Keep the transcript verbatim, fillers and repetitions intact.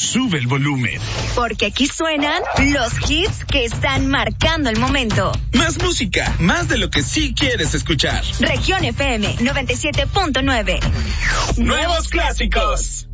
sube el volumen. Porque aquí suenan los hits que están marcando el momento. Más música, más de lo que sí quieres escuchar. Región F M noventa y siete punto nueve. Nuevos clásicos.